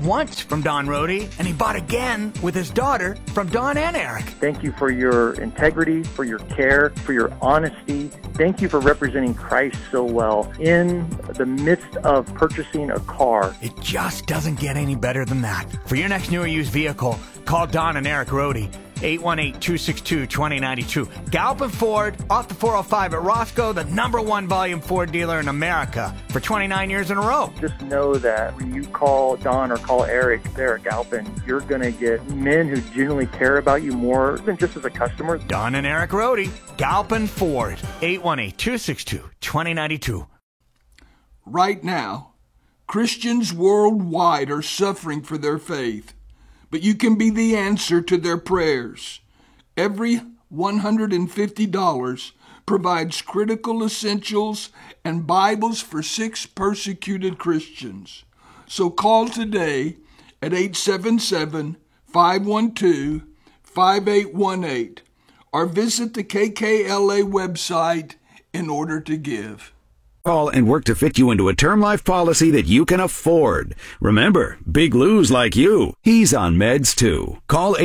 once from Don Rohde, and he bought again with his daughter from Don and Eric. Thank you for your integrity, for your care, for your honesty. Thank you for representing Christ so well in the midst of purchasing a car. It just doesn't get any better than that. For your next new or used vehicle, call Don and Eric Rohde. 818-262-2092. Galpin Ford, off the 405 at Roscoe, the #1 volume Ford dealer in America for 29 years in a row. Just know that when you call Don or call Eric there at Galpin, you're going to get men who genuinely care about you more than just as a customer. Don and Eric Rohde, Galpin Ford, 818-262-2092. Right now, Christians worldwide are suffering for their faith. But you can be the answer to their prayers. Every $150 provides critical essentials and Bibles for 6 persecuted Christians. So call today at 877-512-5818 or visit the KKLA website in order to give. Call and work to fit you into a term life policy that you can afford. Remember, Big Lou's like you. He's on meds too. Call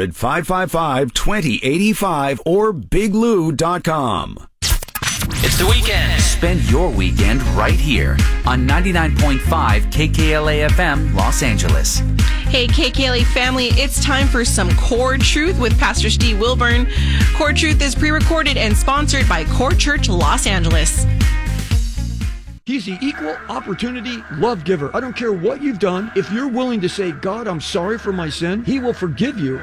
800-555-2085 or biglou.com. It's the weekend. Spend your weekend right here on 99.5 KKLA FM Los Angeles. Hey, KKLA family, it's time for some Core Truth with Pastor Steve Wilburn. Core Truth is pre-recorded and sponsored by Core Church Los Angeles. He's the equal opportunity love giver. I don't care what you've done. If you're willing to say, God, I'm sorry for my sin, He will forgive you.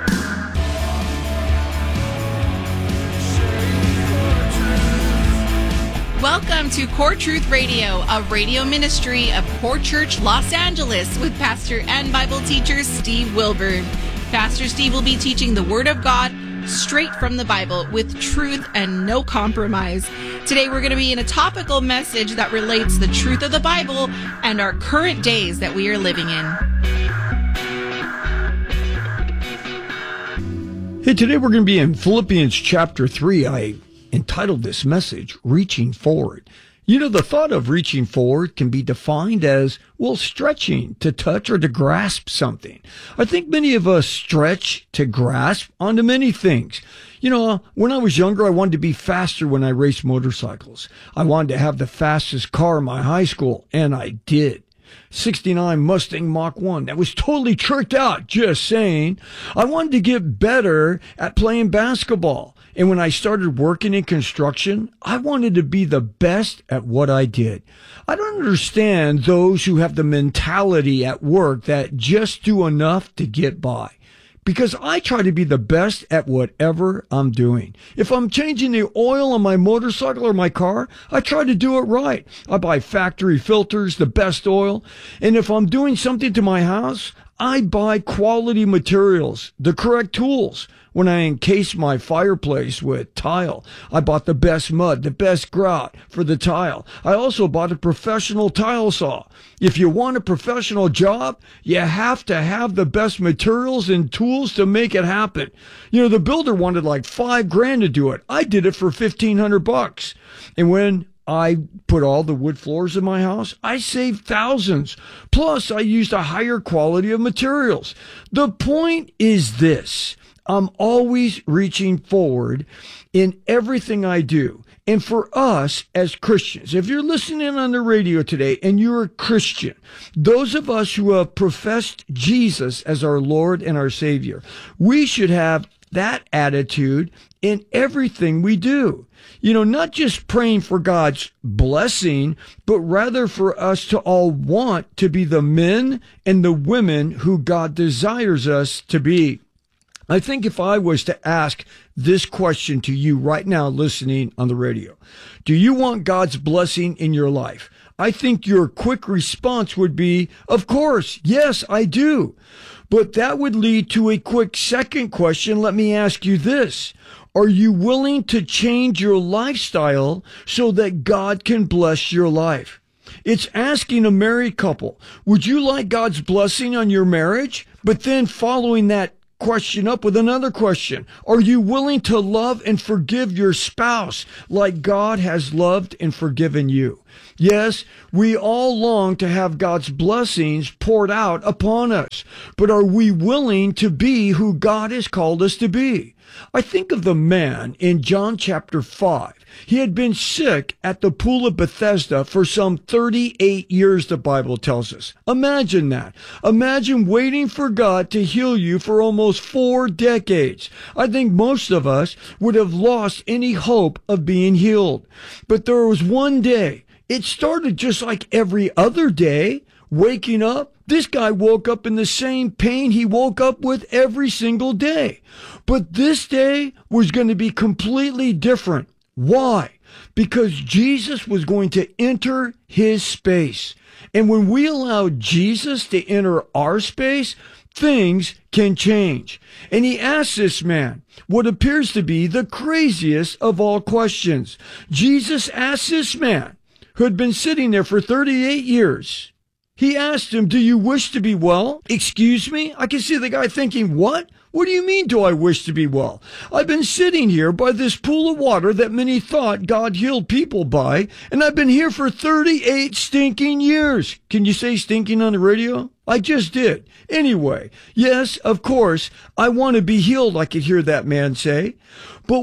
Welcome to Core Truth Radio, a radio ministry of Core Church Los Angeles with pastor and Bible teacher Steve Wilburn. Pastor Steve will be teaching the Word of God straight from the Bible with truth and no compromise. Today we're going to be in a topical message that relates the truth of the Bible and our current days that we are living in. Hey, today we're going to be in Philippians chapter 3. I entitled this message, Reaching Forward. You know, the thought of reaching forward can be defined as, well, stretching to touch or to grasp something. I think many of us stretch to grasp onto many things. You know, when I was younger, I wanted to be faster when I raced motorcycles. I wanted to have the fastest car in my high school, and I did. 69 Mustang Mach 1. That was totally tricked out, just saying. I wanted to get better at playing basketball. And when I started working in construction, I wanted to be the best at what I did. I don't understand those who have the mentality at work that just do enough to get by. Because I try to be the best at whatever I'm doing. If I'm changing the oil on my motorcycle or my car, I try to do it right. I buy factory filters, the best oil. And if I'm doing something to my house, I buy quality materials, the correct tools. When I encased my fireplace with tile, I bought the best mud, the best grout for the tile. I also bought a professional tile saw. If you want a professional job, you have to have the best materials and tools to make it happen. You know, the builder wanted like $5,000 to do it. I did it for $1,500. And when I put all the wood floors in my house, I saved thousands. Plus, I used a higher quality of materials. The point is this. I'm always reaching forward in everything I do. And for us as Christians, if you're listening on the radio today and you're a Christian, those of us who have professed Jesus as our Lord and our Savior, we should have that attitude in everything we do. You know, not just praying for God's blessing, but rather for us to all want to be the men and the women who God desires us to be. I think if I was to ask this question to you right now listening on the radio, do you want God's blessing in your life? I think your quick response would be, of course, yes, I do. But that would lead to a quick second question. Let me ask you this. Are you willing to change your lifestyle so that God can bless your life? It's asking a married couple, would you like God's blessing on your marriage? But then following that question up with another question. Are you willing to love and forgive your spouse like God has loved and forgiven you? Yes, we all long to have God's blessings poured out upon us, but are we willing to be who God has called us to be? I think of the man in John chapter 5. He had been sick at the pool of Bethesda for some 38 years, the Bible tells us. Imagine that. Imagine waiting for God to heal you for almost 4 decades. I think most of us would have lost any hope of being healed. But there was one day. It started just like every other day, waking up. This guy woke up in the same pain he woke up with every single day. But this day was going to be completely different. Why? Because Jesus was going to enter his space. And when we allow Jesus to enter our space, things can change. And he asked this man what appears to be the craziest of all questions. Jesus asked this man, who had been sitting there for 38 years, he asked him, do you wish to be well? Excuse me? I can see the guy thinking, what? What do you mean, do I wish to be well? I've been sitting here by this pool of water that many thought God healed people by, and I've been here for 38 stinking years. Can you say stinking on the radio? I just did. Anyway, yes, of course, I want to be healed, I could hear that man say. But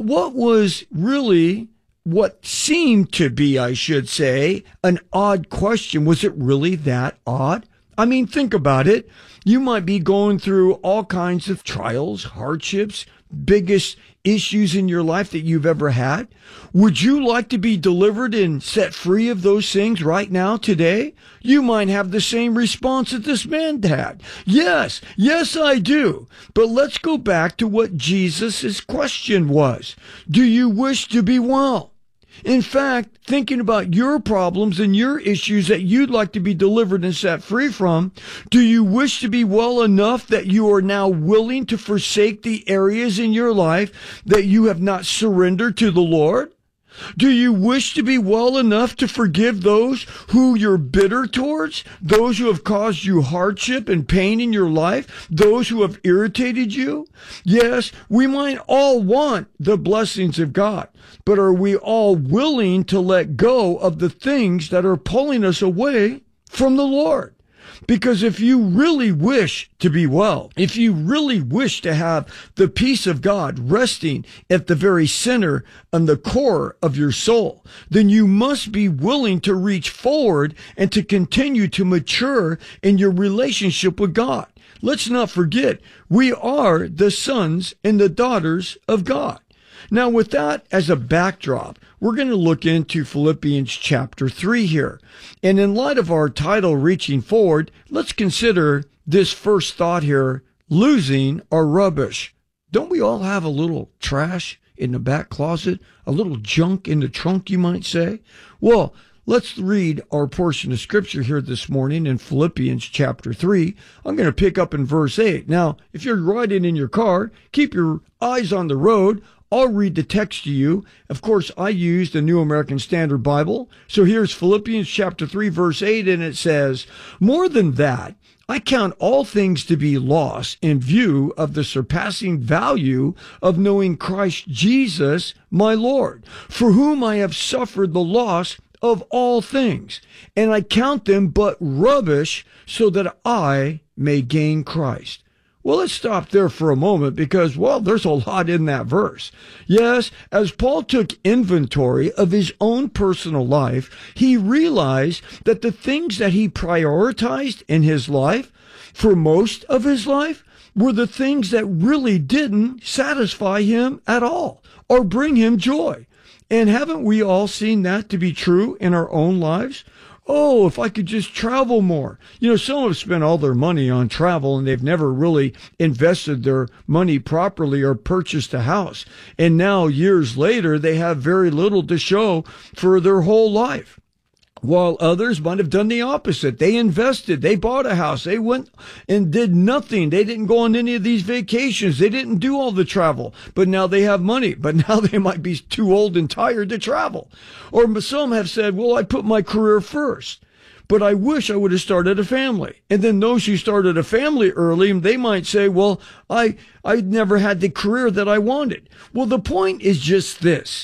what seemed to be, I should say, an odd question. Was it really that odd? I mean, think about it. You might be going through all kinds of trials, hardships, biggest issues in your life that you've ever had. Would you like to be delivered and set free of those things right now, today? You might have the same response that this man had. Yes, I do. But let's go back to what Jesus' question was. Do you wish to be well? In fact, thinking about your problems and your issues that you'd like to be delivered and set free from, do you wish to be well enough that you are now willing to forsake the areas in your life that you have not surrendered to the Lord? Do you wish to be well enough to forgive those who you're bitter towards, those who have caused you hardship and pain in your life, those who have irritated you? Yes, we might all want the blessings of God, but are we all willing to let go of the things that are pulling us away from the Lord? Because if you really wish to be well, if you really wish to have the peace of God resting at the very center and the core of your soul, then you must be willing to reach forward and to continue to mature in your relationship with God. Let's not forget, we are the sons and the daughters of God. Now, with that as a backdrop, we're going to look into Philippians chapter 3 here. And in light of our title, Reaching Forward, let's consider this first thought here, losing our rubbish. Don't we all have a little trash in the back closet, a little junk in the trunk, you might say? Well, let's read our portion of Scripture here this morning in Philippians chapter 3. I'm going to pick up in verse 8. Now, if you're riding in your car, keep your eyes on the road. I'll read the text to you. Of course, I used the New American Standard Bible. So here's Philippians chapter 3, verse 8, and it says, "More than that, I count all things to be lost in view of the surpassing value of knowing Christ Jesus, my Lord, for whom I have suffered the loss of all things, and I count them but rubbish so that I may gain Christ." Well, let's stop there for a moment because, well, there's a lot in that verse. Yes, as Paul took inventory of his own personal life, he realized that the things that he prioritized in his life, for most of his life, were the things that really didn't satisfy him at all or bring him joy. And haven't we all seen that to be true in our own lives? Oh, if I could just travel more. You know, some have spent all their money on travel and they've never really invested their money properly or purchased a house. And now, years later, they have very little to show for their whole life. While others might have done the opposite. They invested. They bought a house. They went and did nothing. They didn't go on any of these vacations. They didn't do all the travel. But now they have money. But now they might be too old and tired to travel. Or some have said, well, I put my career first. But I wish I would have started a family. And then those who started a family early, they might say, well, I never had the career that I wanted. Well, the point is just this.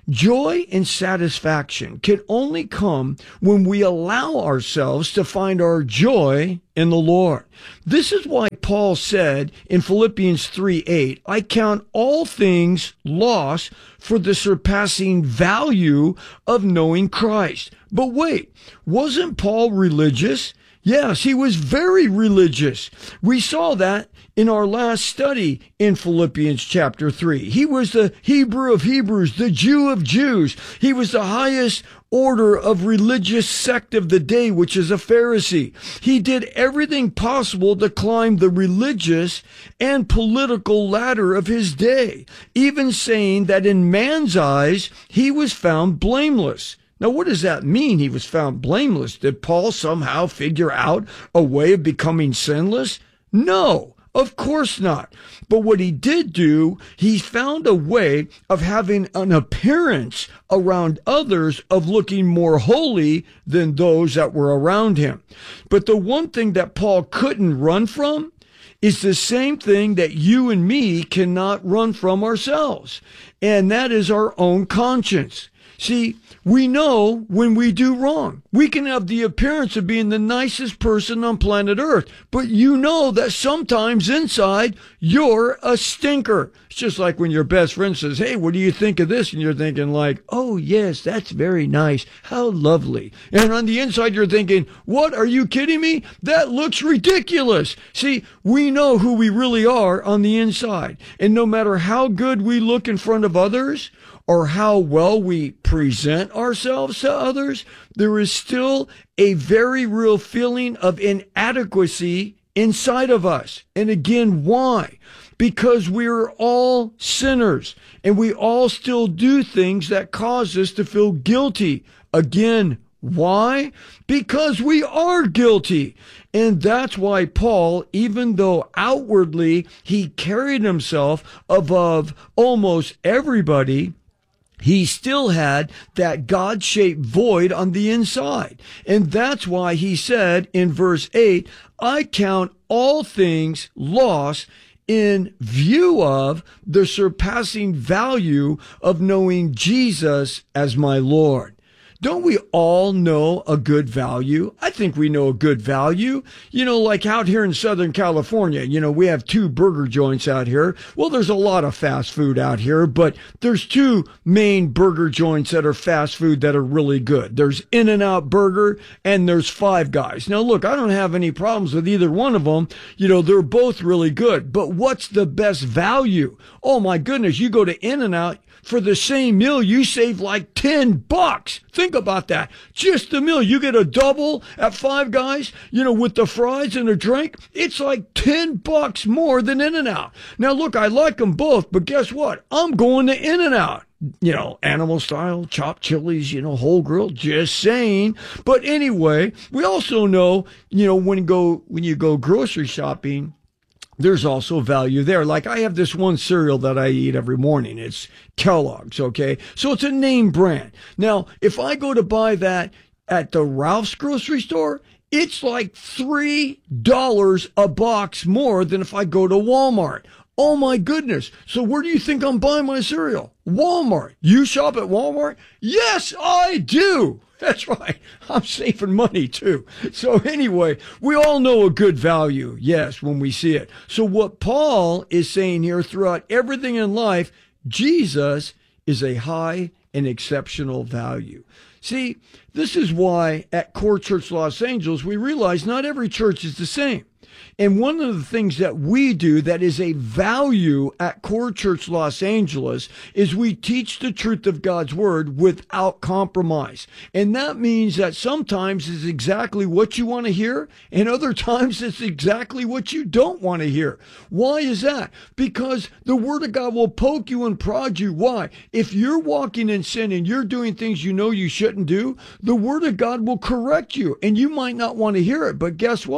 Joy and satisfaction can only come when we allow ourselves to find our joy in the Lord. This is why Paul said in Philippians 3:8, I count all things lost for the surpassing value of knowing Christ. But wait, wasn't Paul religious? Yes, he was very religious. We saw that in our last study in Philippians chapter 3. He was the Hebrew of Hebrews, the Jew of Jews. He was the highest order of religious sect of the day, which is a Pharisee. He did everything possible to climb the religious and political ladder of his day, even saying that in man's eyes, he was found blameless. Now, what does that mean? He was found blameless. Did Paul somehow figure out a way of becoming sinless? No, of course not. But what he did do, he found a way of having an appearance around others of looking more holy than those that were around him. But the one thing that Paul couldn't run from is the same thing that you and me cannot run from ourselves, and that is our own conscience. See, we know when we do wrong. We can have the appearance of being the nicest person on planet Earth, but you know that sometimes inside you're a stinker. It's just like when your best friend says, hey, what do you think of this? And you're thinking like, oh, yes, that's very nice. How lovely. And on the inside, you're thinking, what? Are you kidding me? That looks ridiculous. See, we know who we really are on the inside. And no matter how good we look in front of others, or how well we present ourselves to others, there is still a very real feeling of inadequacy inside of us. And again, why? Because we're all sinners, and we all still do things that cause us to feel guilty. Again, why? Because we are guilty. And that's why Paul, even though outwardly he carried himself above almost everybody, he still had that God-shaped void on the inside. And that's why he said in verse 8, I count all things lost in view of the surpassing value of knowing Jesus as my Lord. Don't we all know a good value? I think we know a good value. You know, like out here in Southern California, you know, we have 2 burger joints out here. Well, there's a lot of fast food out here, but there's 2 main burger joints that are fast food that are really good. There's In-N-Out Burger and there's Five Guys. Now, look, I don't have any problems with either one of them. You know, they're both really good. But what's the best value? Oh, my goodness, you go to In-N-Out, for the same meal, you save like $10. Think about that. Just the meal. You get a double at Five Guys, you know, with the fries and a drink. It's like $10 more than In-N-Out. Now, look, I like them both, but guess what? I'm going to In-N-Out. You know, animal style, chopped chilies, you know, whole grill, just saying. But anyway, we also know, you know, when you go grocery shopping, there's also value there. Like I have this one cereal that I eat every morning. It's Kellogg's, okay? So it's a name brand. Now, if I go to buy that at the Ralph's grocery store, it's like $3 a box more than if I go to Walmart. Oh my goodness. So where do you think I'm buying my cereal? Walmart. You shop at Walmart? Yes, I do. That's right. I'm saving money too. So anyway, we all know a good value, yes, when we see it. So what Paul is saying here throughout everything in life, Jesus is a high and exceptional value. See, this is why at Core Church Los Angeles, we realize not every church is the same. And one of the things that we do that is a value at Core Church Los Angeles is we teach the truth of God's Word without compromise. And that means that sometimes it's exactly what you want to hear, and other times it's exactly what you don't want to hear. Why is that? Because the Word of God will poke you and prod you. Why? If you're walking in sin and you're doing things you know you shouldn't do, the Word of God will correct you, and you might not want to hear it, but guess what?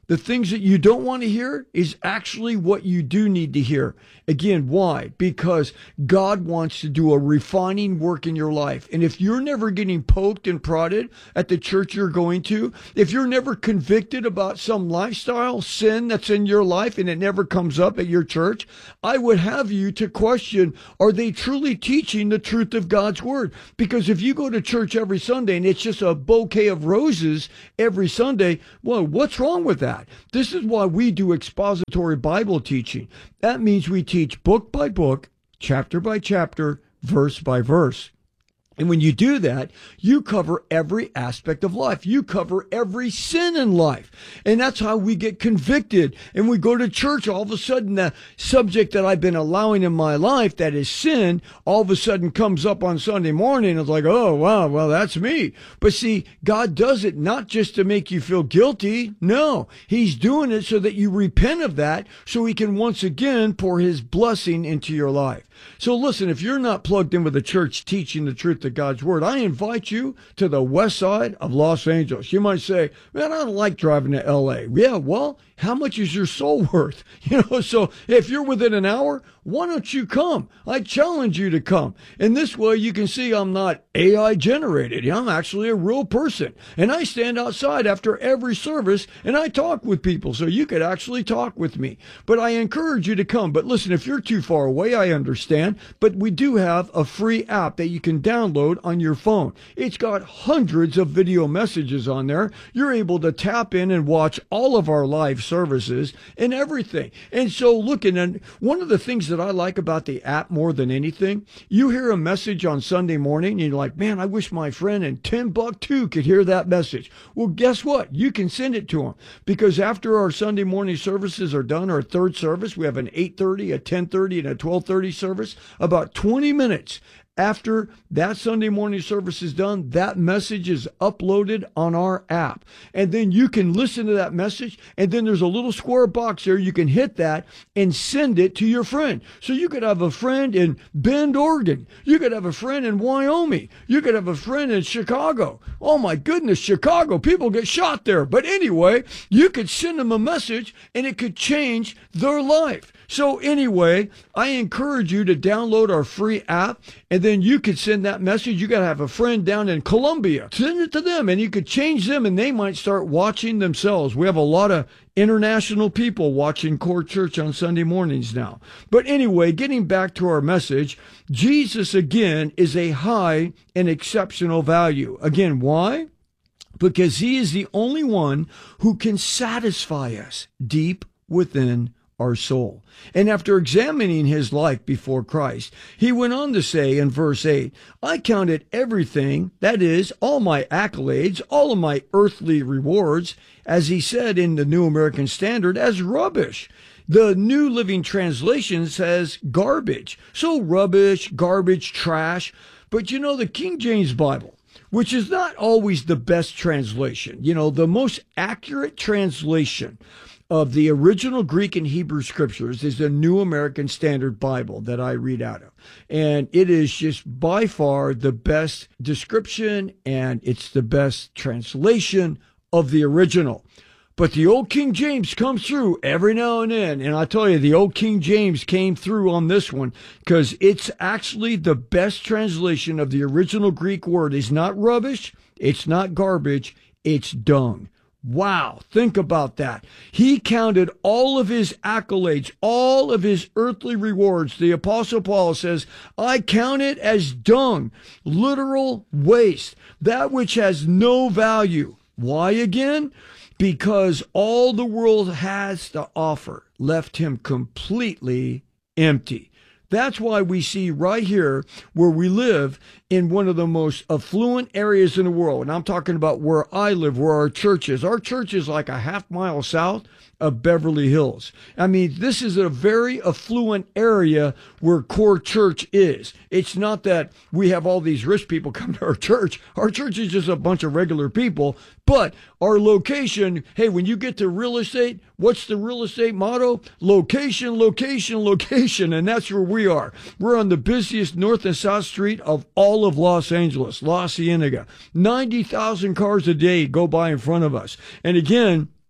The things that you don't want to hear is actually what you do need to hear. Again, why? Because God wants to do a refining work in your life. And if you're never getting poked and prodded at the church you're going to, if you're never convicted about some lifestyle sin that's in your life and it never comes up at your church, I would have you to question, are they truly teaching the truth of God's word? Because if you go to church every Sunday and it's just a bouquet of roses every Sunday, well, what's wrong with that? This is why we do expository Bible teaching. That means we teach book by book, chapter by chapter, verse by verse. And when you do that, you cover every aspect of life. You cover every sin in life. And that's how we get convicted. And we go to church, all of a sudden the subject that I've been allowing in my life, that is sin, all of a sudden comes up on Sunday morning. It's like, oh, wow, well, that's me. But see, God does it not just to make you feel guilty. No, he's doing it so that you repent of that, so he can once again pour his blessing into your life. So listen, if you're not plugged in with a church teaching the truth of God's word, I invite you to the west side of Los Angeles. You might say, man, I don't like driving to LA. Yeah, well, how much is your soul worth? So if you're within an hour, why don't you come? I challenge you to come. And this way you can see I'm not AI generated. I'm actually a real person. And I stand outside after every service and I talk with people. So you could actually talk with me. But I encourage you to come. But listen, if you're too far away, I understand. But we do have a free app that you can download on your phone. It's got hundreds of video messages on there. You're able to tap in and watch all of our live services and everything. And so looking at one of the things that I like about the app more than anything, you hear a message on Sunday morning and you're like, man, I wish my friend in Timbuktu could hear that message. Well, guess what? You can send it to him, because after our Sunday morning services are done, our third service, we have an 8:30, a 10:30, and a 12:30 service. About 20 minutes after that Sunday morning service is done, that message is uploaded on our app. And then you can listen to that message, and then there's a little square box there. You can hit that and send it to your friend. So you could have a friend in Bend, Oregon. You could have a friend in Wyoming. You could have a friend in Chicago. Oh my goodness, Chicago, people get shot there. But anyway, you could send them a message and it could change their life. So anyway, I encourage you to download our free app, and then you could send that message. You got to have a friend down in Colombia. Send it to them, and you could change them, and they might start watching themselves. We have a lot of international people watching Core Church on Sunday mornings now. But anyway, getting back to our message, Jesus, again, is a high and exceptional value. Again, why? Because he is the only one who can satisfy us deep within our soul. And after examining his life before Christ, he went on to say in verse 8, I counted everything, that is, all my accolades, all of my earthly rewards, as he said in the New American Standard, as rubbish. The New Living Translation says garbage. So rubbish, garbage, trash. But you know, the King James Bible, which is not always the best translation, the most accurate translation of the original Greek and Hebrew scriptures is the New American Standard Bible that I read out of. And it is just by far the best description, and it's the best translation of the original. But the old King James comes through every now and then. And I tell you, the old King James came through on this one because it's actually the best translation of the original Greek word. It's not rubbish. It's not garbage. It's dung. Wow, think about that. He counted all of his accolades, all of his earthly rewards. The Apostle Paul says, I count it as dung, literal waste, that which has no value. Why again? Because all the world has to offer left him completely empty. That's why we see right here where we live in one of the most affluent areas in the world. And I'm talking about where I live, where our church is. Our church is like a half mile south of Beverly Hills. I mean, this is a very affluent area where Core Church is. It's not that we have all these rich people come to our church. Our church is just a bunch of regular people. But our location, hey, when you get to real estate, what's the real estate motto? Location, location, location. And that's where we are. We're on the busiest north and south street of all of Los Angeles, La Cienega. 90,000 cars a day go by in front of us. And again,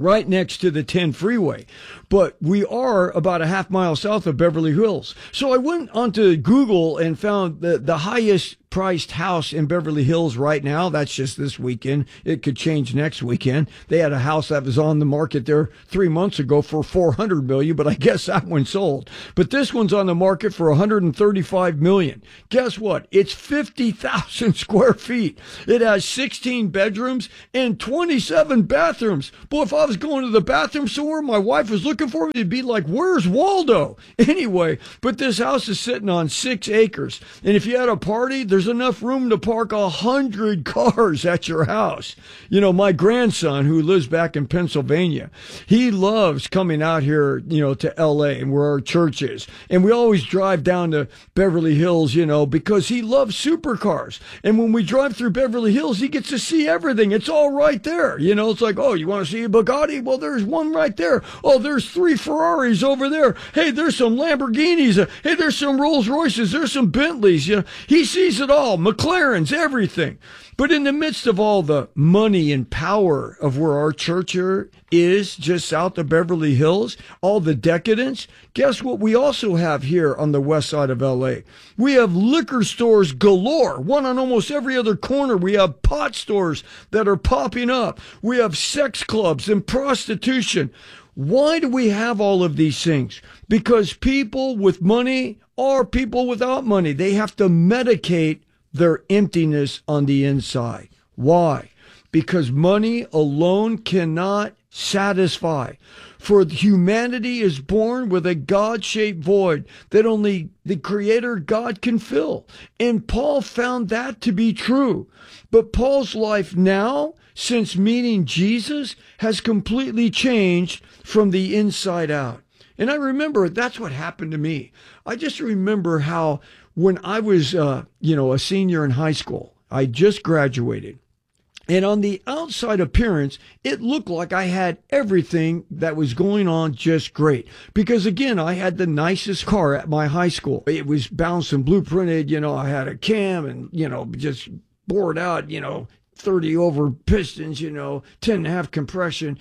right next to the 10 freeway. But we are about a half mile south of Beverly Hills. So I went onto Google and found the highest priced house in Beverly Hills right now. That's just this weekend. It could change next weekend. They had a house that was on the market there 3 months ago for $400 million, but I guess that one sold. But this one's on the market for $135 million. Guess what? It's 50,000 square feet. It has 16 bedrooms and 27 bathrooms. Boy, if I was going to the bathroom somewhere, my wife was looking for me, it'd be like, where's Waldo? Anyway, but this house is sitting on 6 acres. And if you had a party, there's enough room to park 100 cars at your house. You know, my grandson, who lives back in Pennsylvania, he loves coming out here, to LA and where our church is. And we always drive down to Beverly Hills, because he loves supercars. And when we drive through Beverly Hills, he gets to see everything. It's all right there. It's like, oh, you want to see a Bugatti? Well, there's one right there. Oh, there's 3 Ferraris over there. Hey, there's some Lamborghinis. Hey, there's some Rolls Royces. There's some Bentleys. He sees it all, McLarens, everything. But in the midst of all the money and power of where our church here is, just south of Beverly Hills, all the decadence, guess what we also have here on the west side of LA? We have liquor stores galore, one on almost every other corner. We have pot stores that are popping up. We have sex clubs and prostitution. Why do we have all of these things? Because people with money or people without money, they have to medicate their emptiness on the inside. Why? Because money alone cannot satisfy. For humanity is born with a God-shaped void that only the Creator God can fill. And Paul found that to be true. But Paul's life now, since meeting Jesus, has completely changed from the inside out. And I remember that's what happened to me. I just remember how when I was, a senior in high school, I just graduated. And on the outside appearance, it looked like I had everything that was going on just great. Because again, I had the nicest car at my high school. It was bounced and blueprinted, I had a cam and, just bored out, 30 over pistons, 10.5 compression.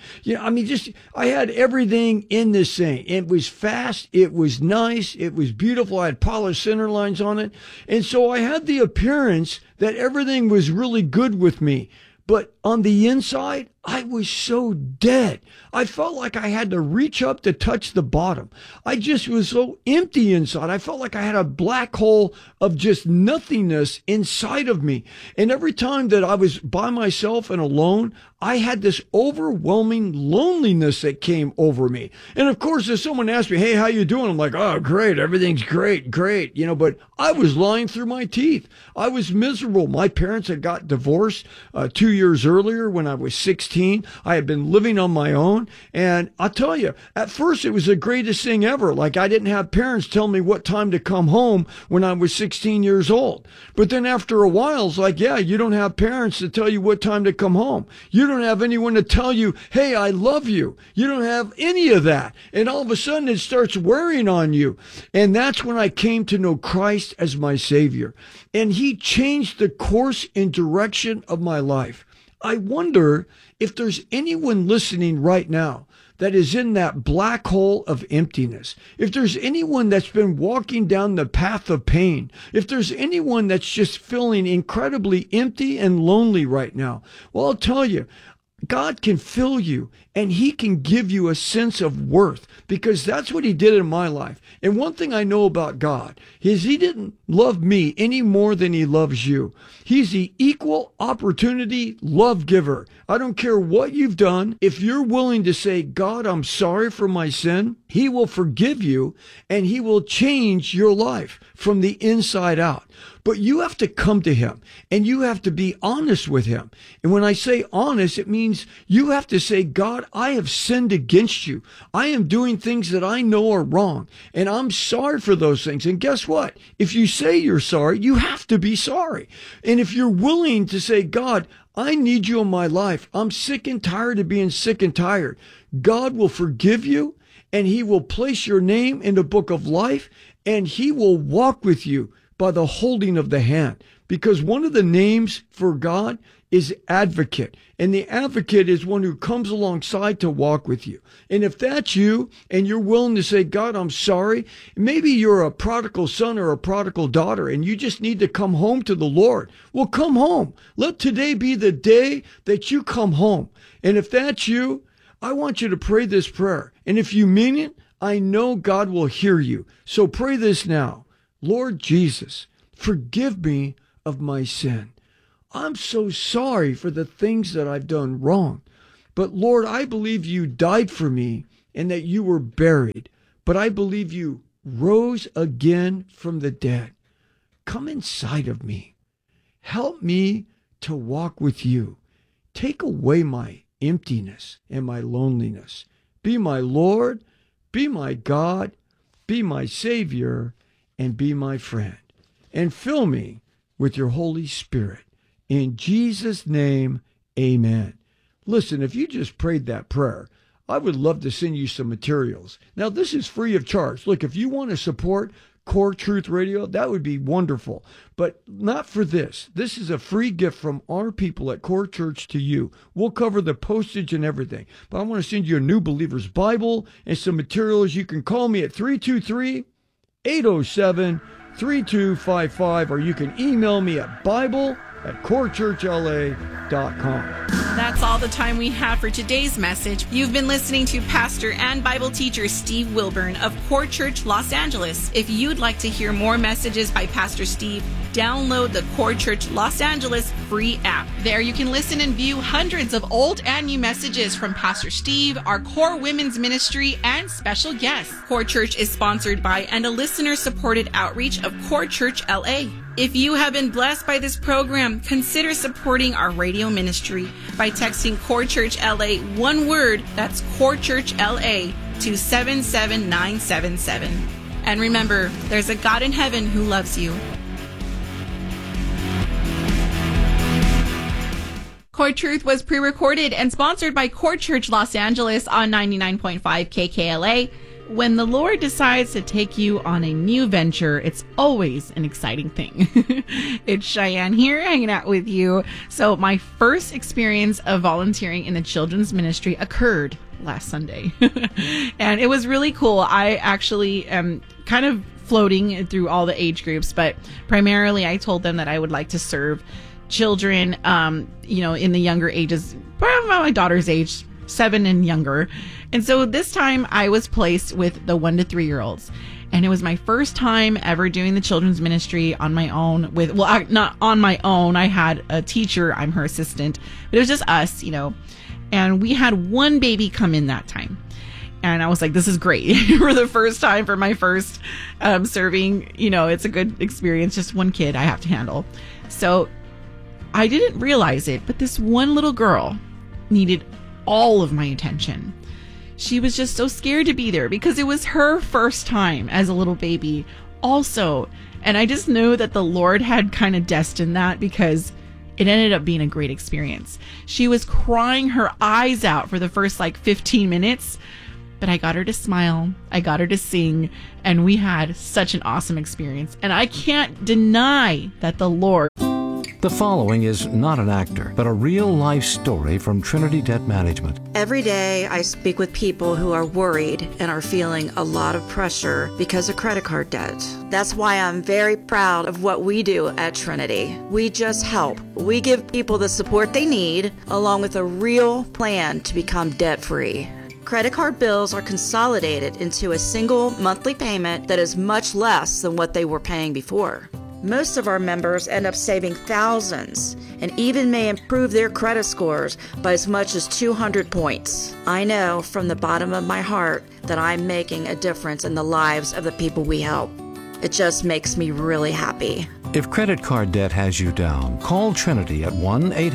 I had everything in this thing. It was fast. It was nice. It was beautiful. I had polished center lines on it. And so I had the appearance that everything was really good with me. But on the inside, I was so dead. I felt like I had to reach up to touch the bottom. I just was so empty inside. I felt like I had a black hole of just nothingness inside of me. And every time that I was by myself and alone, I had this overwhelming loneliness that came over me. And of course, if someone asked me, hey, how you doing? I'm like, oh, great. Everything's great. But I was lying through my teeth. I was miserable. My parents had got divorced 2 years earlier when I was 16. I had been living on my own. And I'll tell you, at first it was the greatest thing ever. Like I didn't have parents tell me what time to come home when I was 16 years old. But then after a while, it's like, yeah, you don't have parents to tell you what time to come home. You don't have anyone to tell you, hey, I love you. You don't have any of that. And all of a sudden it starts wearing on you. And that's when I came to know Christ as my Savior. And He changed the course and direction of my life. I wonder if there's anyone listening right now that is in that black hole of emptiness. If there's anyone that's been walking down the path of pain, if there's anyone that's just feeling incredibly empty and lonely right now, well, I'll tell you, God can fill you and He can give you a sense of worth because that's what He did in my life. And one thing I know about God is He didn't love me any more than He loves you. He's the equal opportunity love giver. I don't care what you've done. If you're willing to say, God, I'm sorry for my sin, He will forgive you and He will change your life from the inside out. But you have to come to Him and you have to be honest with Him. And when I say honest, it means you have to say, God, I have sinned against you. I am doing things that I know are wrong and I'm sorry for those things. And guess what? If you say you're sorry, you have to be sorry. And if you're willing to say, God, I need you in my life. I'm sick and tired of being sick and tired. God will forgive you and He will place your name in the book of life and He will walk with you by the holding of the hand. Because one of the names for God is advocate. And the advocate is one who comes alongside to walk with you. And if that's you and you're willing to say, God, I'm sorry, maybe you're a prodigal son or a prodigal daughter and you just need to come home to the Lord. Well, come home. Let today be the day that you come home. And if that's you, I want you to pray this prayer. And if you mean it, I know God will hear you. So pray this now. Lord Jesus, forgive me of my sin. I'm so sorry for the things that I've done wrong. But Lord, I believe you died for me and that you were buried. But I believe you rose again from the dead. Come inside of me. Help me to walk with you. Take away my emptiness and my loneliness. Be my Lord, be my God, be my Savior, and be my friend. And fill me with your Holy Spirit. In Jesus' name, amen. Listen, if you just prayed that prayer, I would love to send you some materials. Now, this is free of charge. Look, if you want to support Core Truth Radio, that would be wonderful. But not for this. This is a free gift from our people at Core Church to you. We'll cover the postage and everything. But I want to send you a New Believer's Bible and some materials. You can call me at 323-807-3255, or you can email me at bible@corechurchla.com. That's all the time we have for today's message. You've been listening to pastor and Bible teacher Steve Wilburn of Core Church Los Angeles. If you'd like to hear more messages by Pastor Steve, download the Core Church Los Angeles free app. There you can listen and view hundreds of old and new messages from Pastor Steve, our Core Women's Ministry, and special guests. Core Church is sponsored by and a listener-supported outreach of Core Church LA. If you have been blessed by this program, consider supporting our radio ministry by texting Core Church LA, one word, that's Core Church LA, to 77977. And remember, there's a God in heaven who loves you. Core Truth was pre-recorded and sponsored by Core Church Los Angeles on 99.5 KKLA. When the Lord decides to take you on a new venture, it's always an exciting thing. It's Cheyenne here hanging out with you. So my first experience of volunteering in the children's ministry occurred last Sunday. And it was really cool. I actually am kind of floating through all the age groups, but primarily I told them that I would like to serve children, in the younger ages, my daughter's age, 7 and younger. And so this time I was placed with the 1 to 3 year olds. And it was my first time ever doing the children's ministry on my own not on my own. I had a teacher, I'm her assistant, but it was just us, and we had one baby come in that time. And I was like, this is great for the first time, for my first serving, it's a good experience. Just one kid I have to handle. So I didn't realize it, but this one little girl needed all of my attention. She was just so scared to be there because it was her first time as a little baby also. And I just knew that the Lord had kind of destined that because it ended up being a great experience. She was crying her eyes out for the first 15 minutes, but I got her to smile. I got her to sing, and we had such an awesome experience. And I can't deny that the Lord... The following is not an actor, but a real-life story from Trinity Debt Management. Every day I speak with people who are worried and are feeling a lot of pressure because of credit card debt. That's why I'm very proud of what we do at Trinity. We just help. We give people the support they need, along with a real plan to become debt-free. Credit card bills are consolidated into a single monthly payment that is much less than what they were paying before. Most of our members end up saving thousands and even may improve their credit scores by as much as 200 points. I know from the bottom of my heart that I'm making a difference in the lives of the people we help. It just makes me really happy. If credit card debt has you down, call Trinity at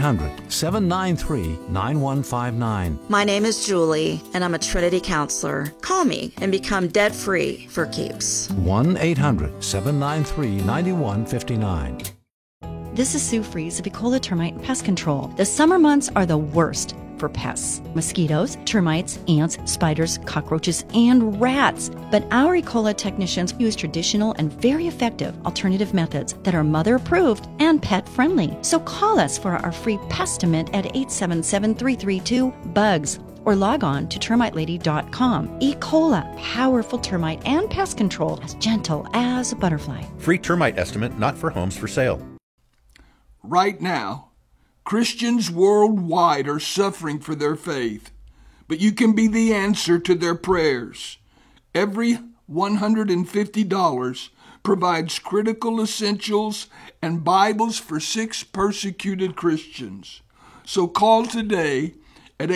1-800-793-9159. My name is Julie, and I'm a Trinity counselor. Call me and become debt-free for keeps. 1-800-793-9159. This is Sue Fries of Ecola Termite Pest Control. The summer months are the worst. for pests: mosquitoes, termites, ants, spiders, cockroaches, and rats. But our E. coli technicians use traditional and very effective alternative methods that are mother-approved and pet-friendly. So call us for our free Pestimint at 877-332-BUGS. or log on to termitelady.com. E. coli, powerful termite and pest control, as gentle as a butterfly. Free termite estimate not for homes for sale. Right now, Christians worldwide are suffering for their faith, but you can be the answer to their prayers. Every $150 provides critical essentials and Bibles for 6 persecuted Christians. So call today at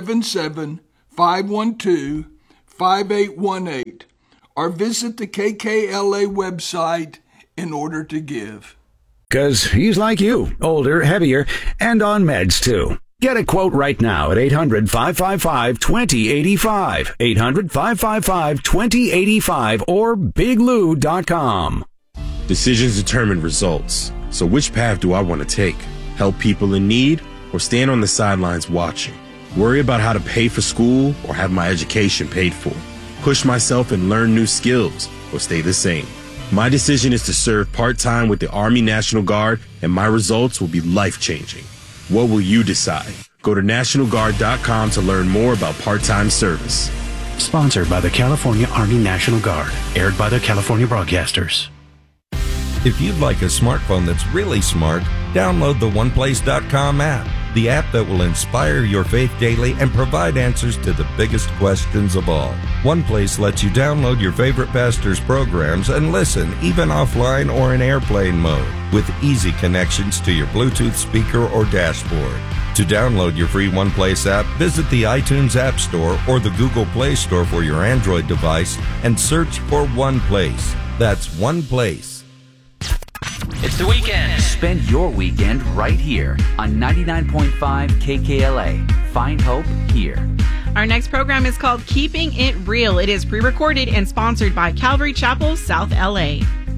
877-512-5818 or visit the KKLA website in order to give. 'Cause he's like you, older, heavier, and on meds too. Get a quote right now at 800-555-2085, 800-555-2085, or biglou.com. Decisions determine results. So which path do I want to take? Help people in need or stand on the sidelines watching? Worry about how to pay for school or have my education paid for? Push myself and learn new skills or stay the same? My decision is to serve part-time with the Army National Guard, and my results will be life-changing. What will you decide? Go to NationalGuard.com to learn more about part-time service. Sponsored by the California Army National Guard. Aired by the California Broadcasters. If you'd like a smartphone that's really smart, download the OnePlace.com app, the app that will inspire your faith daily and provide answers to the biggest questions of all. OnePlace lets you download your favorite pastor's programs and listen even offline or in airplane mode with easy connections to your Bluetooth speaker or dashboard. To download your free OnePlace app, visit the iTunes App Store or the Google Play Store for your Android device and search for OnePlace. That's OnePlace. It's the weekend. Spend your weekend right here on 99.5 KKLA. Find hope here. Our next program is called Keeping It Real. It is pre-recorded and sponsored by Calvary Chapel, South LA.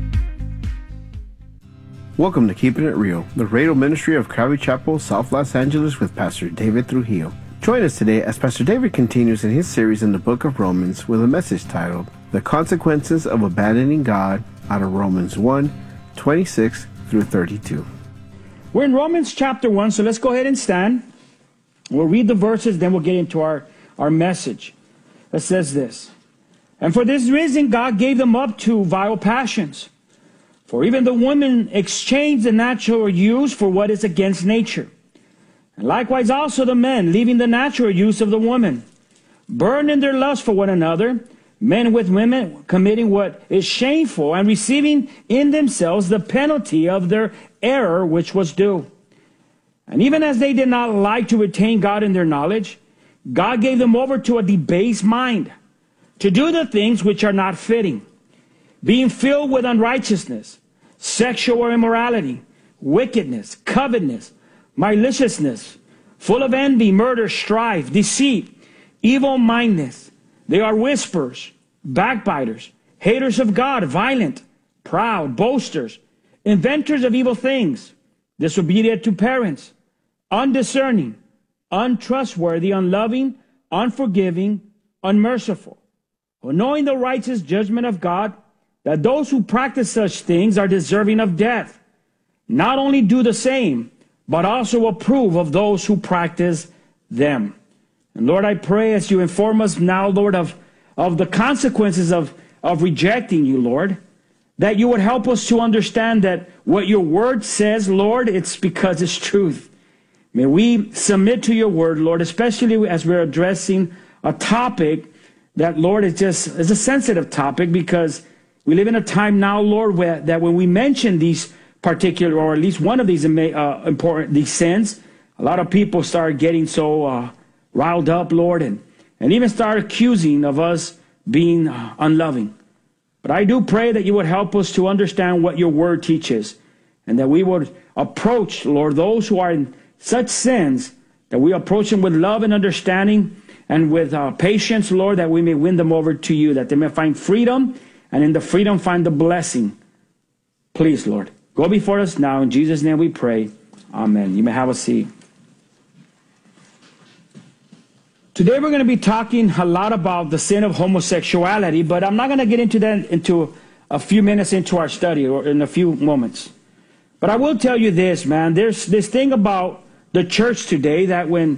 Welcome to Keeping It Real, the radio ministry of Calvary Chapel, South Los Angeles with Pastor David Trujillo. Join us today as Pastor David continues in his series in the book of Romans with a message titled, The Consequences of Abandoning God, out of Romans 1:26 through 32. We're in Romans chapter 1, so let's go ahead and stand. We'll read the verses, then we'll get into our message. It says this, And for this reason God gave them up to vile passions. For even the women exchanged the natural use for what is against nature. And likewise also the men, leaving the natural use of the woman, burned in their lust for one another, men with women committing what is shameful and receiving in themselves the penalty of their error which was due. And even as they did not like to retain God in their knowledge, God gave them over to a debased mind, to do the things which are not fitting, being filled with unrighteousness, sexual immorality, wickedness, covetousness, maliciousness, full of envy, murder, strife, deceit, evil-mindedness. They are whisperers, backbiters, haters of God, violent, proud, boasters, inventors of evil things, disobedient to parents, undiscerning, untrustworthy, unloving, unforgiving, unmerciful, who knowing the righteous judgment of God, that those who practice such things are deserving of death, not only do the same, but also approve of those who practice them. And Lord, I pray as you inform us now, Lord, of the consequences of rejecting you, Lord, that you would help us to understand that what your word says, Lord, it's because it's truth. May we submit to your word, Lord, especially as we're addressing a topic that, Lord, is a sensitive topic, because we live in a time now, Lord, that when we mention these particular, or at least one of these these sins, a lot of people start getting so riled up, Lord, and even start accusing of us being unloving. But I do pray that you would help us to understand what your word teaches, and that we would approach, Lord, those who are in such sins, that we approach them with love and understanding and with patience, Lord, that we may win them over to you, that they may find freedom, and in the freedom find the blessing. Please, Lord, go before us now. In Jesus' name we pray. Amen. You may have a seat. Today we're going to be talking a lot about the sin of homosexuality, but I'm not going to get into that into a few minutes into our study or in a few moments. But I will tell you this, man. There's this thing about the church today that when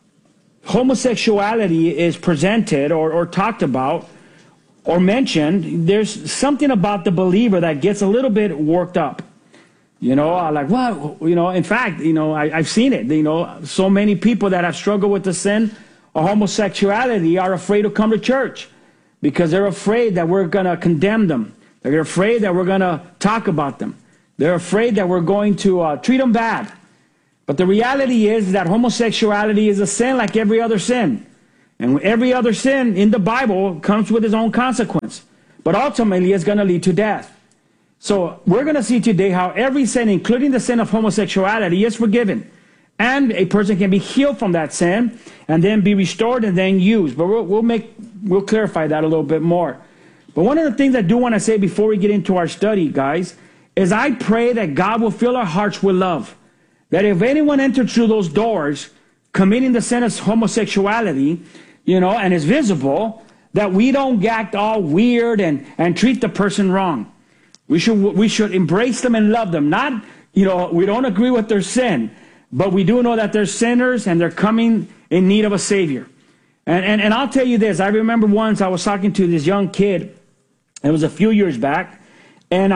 homosexuality is presented or talked about or mentioned, there's something about the believer that gets a little bit worked up. You know, like, what? You know, in fact, you know, I've seen it. You know, so many people that have struggled with the sin of homosexuality are afraid to come to church because they're afraid that we're going to condemn them. They're afraid that we're going to talk about them. They're afraid that we're going to treat them bad. But the reality is that homosexuality is a sin like every other sin. And every other sin in the Bible comes with its own consequence. But ultimately, it's going to lead to death. So we're going to see today how every sin, including the sin of homosexuality, is forgiven. And a person can be healed from that sin and then be restored and then used. But we'll clarify that a little bit more. But one of the things I do want to say before we get into our study, guys, is I pray that God will fill our hearts with love. That if anyone enters through those doors committing the sin of homosexuality, you know, and is visible, that we don't act all weird and treat the person wrong. We should embrace them and love them. Not, you know, we don't agree with their sin, but we do know that they're sinners and they're coming in need of a Savior. And I'll tell you this. I remember once I was talking to this young kid. It was a few years back. And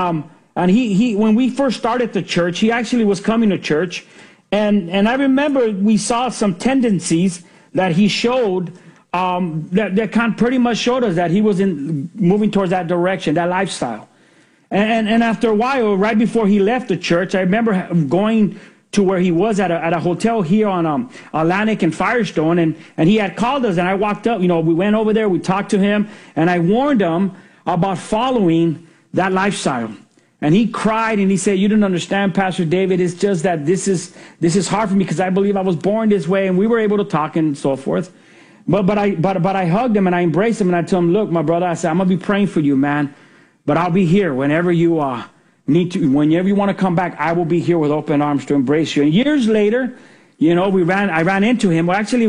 he when we first started the church, he actually was coming to church. And I remember we saw some tendencies that he showed that kind of pretty much showed us that he was moving towards that direction, that lifestyle. And after a while, right before he left the church, I remember going to where he was at a hotel here on Atlantic and Firestone, and he had called us, and I walked up. You know, we went over there, we talked to him, and I warned him about following that lifestyle. And he cried and he said, "You don't understand, Pastor David. It's just that this is hard for me because I believe I was born this way." And we were able to talk and so forth. But I hugged him and I embraced him and I told him, "Look, my brother," I said, "I'm gonna be praying for you, man. But I'll be here whenever you whenever you want to come back. I will be here with open arms to embrace you." And years later, you know, I ran into him. Well, actually,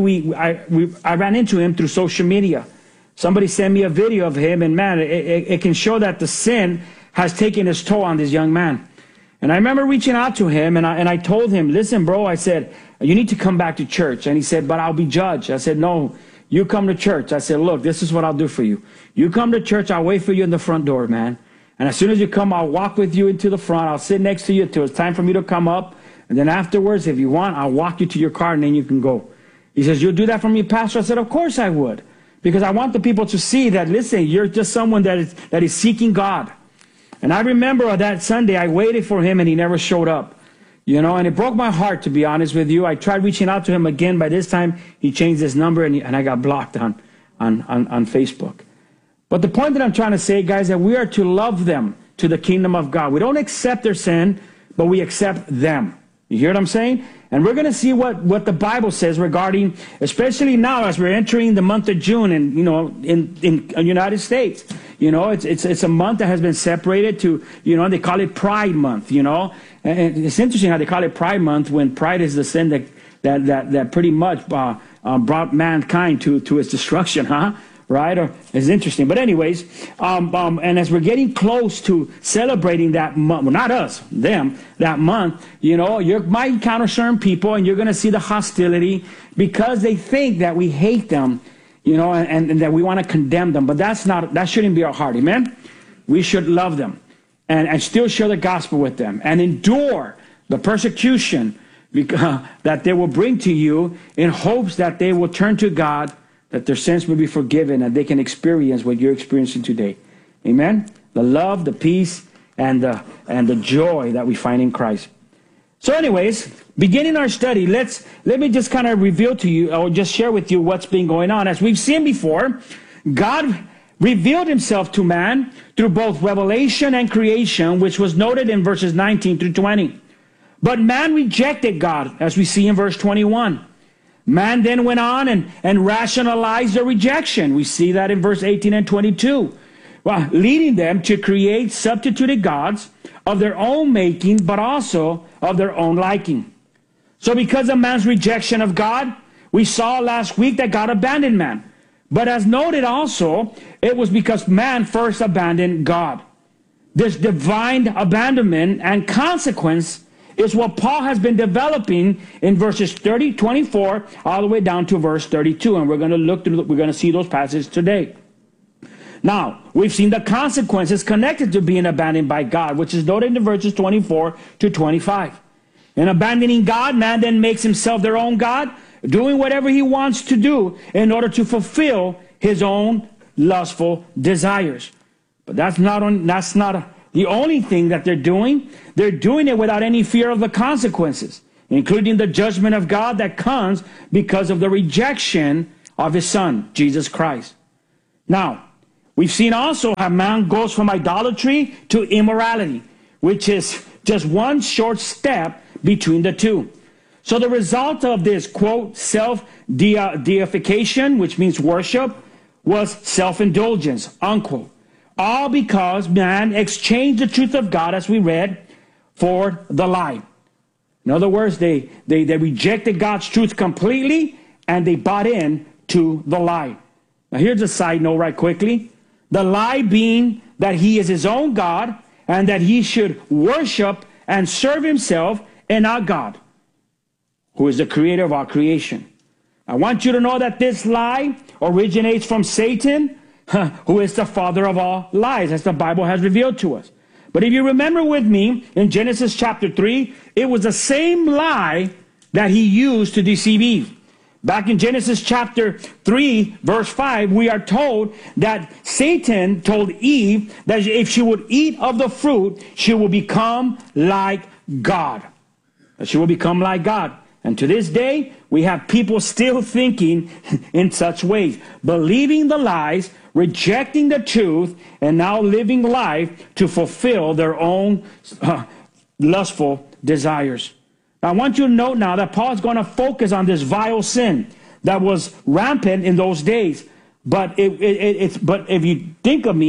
I ran into him through social media. Somebody sent me a video of him, and man, it can show that the sin has taken its toll on this young man. And I remember reaching out to him, and I told him, "Listen, bro," I said, "you need to come back to church." And he said, "But I'll be judged." I said, "No, you come to church." I said, "Look, this is what I'll do for you. You come to church, I'll wait for you in the front door, man. And as soon as you come, I'll walk with you into the front. I'll sit next to you until it's time for me to come up. And then afterwards, if you want, I'll walk you to your car and then you can go." He says, "You'll do that for me, Pastor?" I said, "Of course I would. Because I want the people to see that, listen, you're just someone that is seeking God." And I remember that Sunday, I waited for him and he never showed up. You know, and it broke my heart, to be honest with you. I tried reaching out to him again. By this time, he changed his number and I got blocked on Facebook. But the point that I'm trying to say, guys, that we are to love them to the kingdom of God. We don't accept their sin, but we accept them. You hear what I'm saying? And we're going to see what the Bible says regarding, especially now as we're entering the month of June, and you know, in the United States, you know, it's a month that has been separated to, you know, they call it Pride Month. You know, and it's interesting how they call it Pride Month when pride is the sin that pretty much brought mankind to its destruction, huh? Right? Or it's interesting. But anyways, and as we're getting close to celebrating that month, well, not us, them, that month, you know, you might encounter certain people and you're going to see the hostility because they think that we hate them, you know, and that we want to condemn them. But that shouldn't be our heart. Amen? We should love them and still share the gospel with them and endure the persecution that they will bring to you in hopes that they will turn to God, that their sins will be forgiven, and they can experience what you're experiencing today. Amen? The love, the peace, and the joy that we find in Christ. So anyways, beginning our study, let me just kind of reveal to you, or just share with you what's been going on. As we've seen before, God revealed himself to man through both revelation and creation, which was noted in verses 19 through 20. But man rejected God, as we see in verse 21. Man then went on and rationalized their rejection. We see that in verse 18 and 22. Well, leading them to create substituted gods of their own making, but also of their own liking. So because of man's rejection of God, We saw last week that God abandoned man. But as noted also, it was because man first abandoned God. This divine abandonment and consequence is what Paul has been developing in verses 24 all the way down to verse 32. And we're going to we're going to see those passages today. Now, we've seen the consequences connected to being abandoned by God, which is noted in verses 24 to 25. In abandoning God, man then makes himself their own God, doing whatever he wants to do in order to fulfill his own lustful desires. But that's not the only thing that they're doing. They're doing it without any fear of the consequences, including the judgment of God that comes because of the rejection of his Son, Jesus Christ. Now, we've seen also how man goes from idolatry to immorality, which is just one short step between the two. So the result of this, quote, self-deification, which means worship, was self-indulgence, unquote. All because man exchanged the truth of God, as we read, for the lie. In other words, they rejected God's truth completely, and they bought in to the lie. Now here's a side note right quickly. The lie being that he is his own God, and that he should worship and serve himself and not God, who is the creator of our creation. I want you to know that this lie originates from Satan, who is the father of all lies, as the Bible has revealed to us. But if you remember with me, in Genesis chapter 3, it was the same lie that he used to deceive Eve. Back in Genesis chapter 3, verse 5, we are told that Satan told Eve that if she would eat of the fruit, she will become like God. She will become like God. And to this day, we have people still thinking in such ways, believing the lies, rejecting the truth, and now living life to fulfill their own lustful desires. Now, I want you to note now that Paul is going to focus on this vile sin that was rampant in those days. But if you think with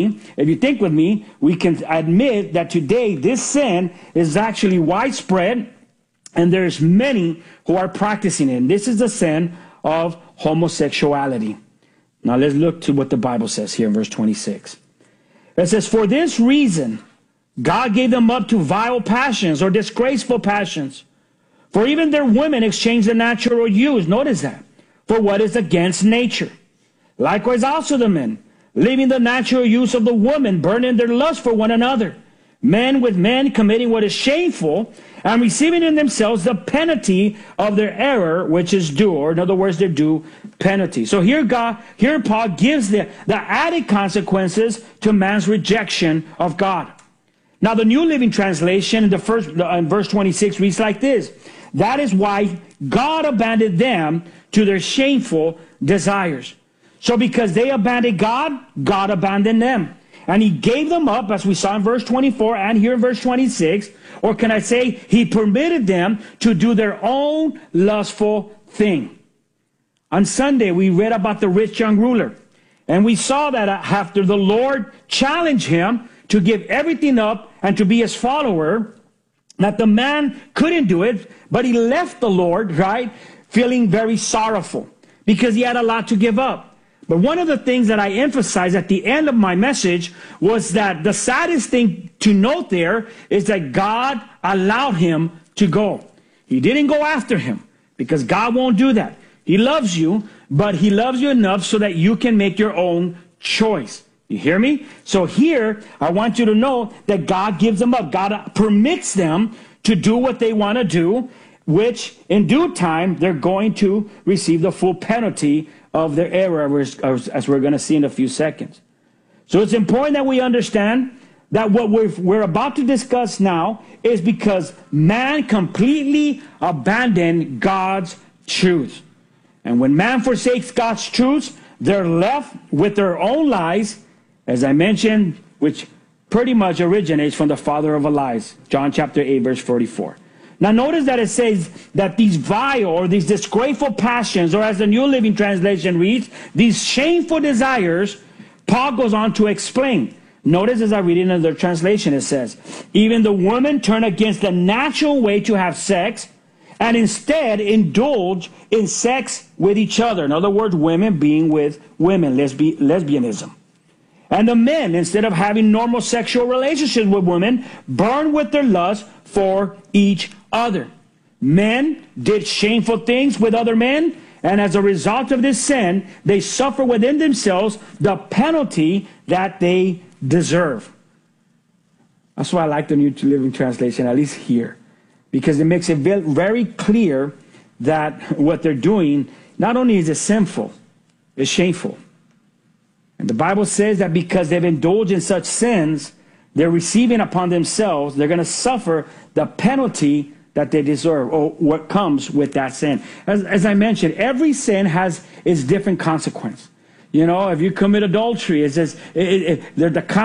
me, we can admit that today this sin is actually widespread, and there's many who are practicing it. And this is the sin of homosexuality. Now let's look to what the Bible says here in verse 26. It says, "For this reason, God gave them up to vile passions," or disgraceful passions. "For even their women exchanged the natural use," notice that, "for what is against nature. Likewise also the men, leaving the natural use of the woman, burning their lust for one another. Men with men committing what is shameful, and receiving in themselves the penalty of their error, which is due," or in other words, their due penalty. So here Paul gives the added consequences to man's rejection of God. Now the New Living Translation in verse 26 reads like this: "That is why God abandoned them to their shameful desires." So because they abandoned God, God abandoned them. And he gave them up, as we saw in verse 24 and here in verse 26. Or can I say, he permitted them to do their own lustful thing. On Sunday, we read about the rich young ruler. And we saw that after the Lord challenged him to give everything up and to be his follower, that the man couldn't do it, but he left the Lord, right, feeling very sorrowful because he had a lot to give up. But one of the things that I emphasized at the end of my message was that the saddest thing to note there is that God allowed him to go. He didn't go after him, because God won't do that. He loves you, but he loves you enough so that you can make your own choice. You hear me? So here, I want you to know that God gives them up. God permits them to do what they want to do, which in due time, they're going to receive the full penalty of their error, as we're going to see in a few seconds. So it's important that we understand that what we're about to discuss now is because man completely abandoned God's truth. And when man forsakes God's truth, they're left with their own lies, as I mentioned, which pretty much originates from the father of lies, John chapter 8, verse 44. Now notice that it says that these vile or these disgraceful passions, or as the New Living Translation reads, these shameful desires, Paul goes on to explain. Notice as I read it in the translation, it says, "Even the woman turned against the natural way to have sex, and instead indulge in sex with each other. In other words, women being with women, lesbianism. And the men, instead of having normal sexual relationships with women, burn with their lust for each other. Men did shameful things with other men, and as a result of this sin, they suffer within themselves the penalty that they deserve. That's why I like the New Living Translation, at least here, because it makes it very clear that what they're doing, not only is it sinful, it's shameful. And the Bible says that because they've indulged in such sins, they're receiving upon themselves, they're going to suffer the penalty that they deserve, or what comes with that sin. As I mentioned, every sin has its different consequence. You know, if you commit adultery, it says the